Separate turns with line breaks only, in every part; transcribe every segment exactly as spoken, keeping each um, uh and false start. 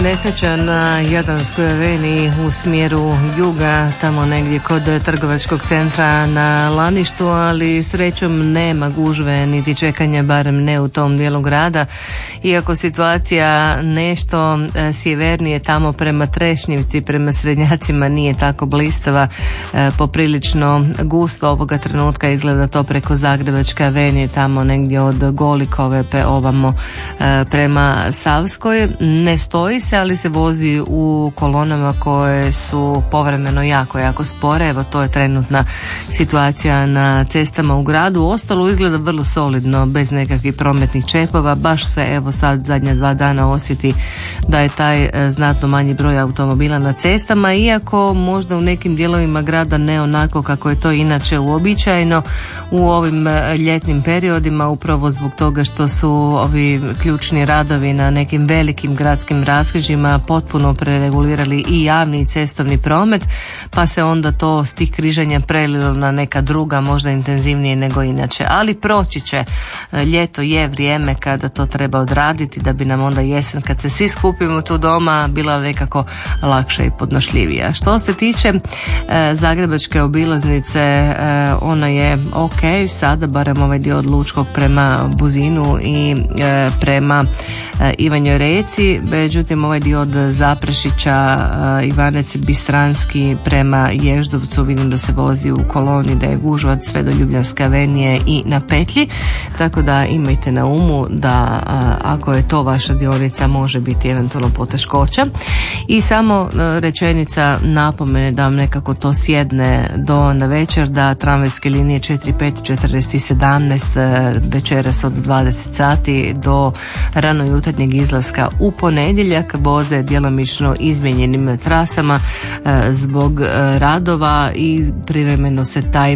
Nesreća na Jadranskoj aveniji u smjeru juga, tamo negdje kod trgovačkog centra na Laništu, ali srećom nema gužve niti čekanja, barem ne u tom dijelu grada. Iako situacija nešto sjevernije tamo prema Trešnjevci, prema Srednjacima nije tako blistava, poprilično gusto ovoga trenutka izgleda to preko Zagrebačke avenije, tamo negdje od Golikove pe ovamo prema Savskoj. Ne stoji se, ali se vozi u kolonama koje su povremeno jako, jako spore. Evo, to je trenutna situacija na cestama u gradu. Ostalo izgleda vrlo solidno, bez nekakvih prometnih čepova. Baš se evo sad zadnja dva dana osjeti da je taj znatno manji broj automobila na cestama, iako možda u nekim dijelovima grada ne onako kako je to inače uobičajeno u ovim ljetnim periodima, upravo zbog toga što su ovi ključni radovi na nekim velikim gradskim raskrižjima potpuno preregulirali i javni i cestovni promet, pa se onda to s tih križanja prelilo na neka druga, možda intenzivnije nego inače. Ali proći će. Ljeto je vrijeme kada to treba odraditi, da bi nam onda jesen, kad se svi skupimo tu doma, bila nekako lakša i podnošljivija. Što se tiče e, Zagrebačke obilaznice, e, ona je ok, sada barem ovaj dio od Lučkog prema Buzinu i e, prema e, Ivanjoj Reci, međutim ovaj dio od Zaprešića, e, Ivanec Bistranski prema Ježdovcu vidim da se vozi u koloni, da je gužva sve do Ljubljanske avenije i na petlji, tako da imajte na umu da a, ako je to vaša dionica može biti eventualno poteškoća. I samo a, rečenica napomene da vam nekako to sjedne do na večer, da tramvajske linije četiri, pet, četrnaest i sedamnaest večeras od dvadeset sati do rano jutarnjeg izlaska u ponedjeljak voze djelomično izmijenjenim trasama e, zbog e, radova i privremeno se taj e,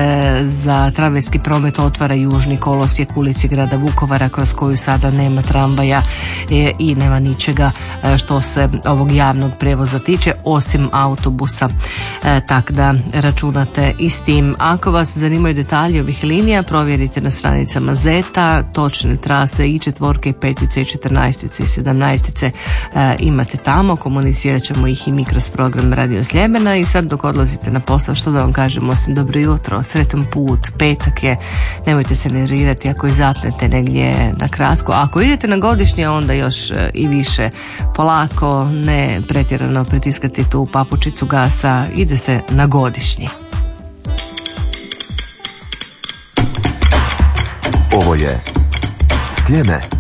za tramvajski promet otvara južni kolosijek ulici grada Vukovara, kroz koju sada nema tramvaja e, i nema ničega e, što se ovog javnog prijevoza tiče, osim autobusa. E, tako da računate i s tim. Ako vas zanimaju detalji ovih linija, provjerite na stranicama Zeta, točne trase i četvorke, i petice, i četrnaestice, i sedamnaestice e, imate tamo, komunicirat ćemo ih i mi kroz program Radio Sljemena. I sad dok odlazite na posao, što da vam kažem osim dobro jutro, sretan put, petak je, nemojte se nervirati ako i zapnete negdje na kratko. Ako idete na godišnje, onda još e, i više polako, ne pretjerano pritiskati tu papučicu gasa, ide se na godišnji.
Ovo je Sljeme.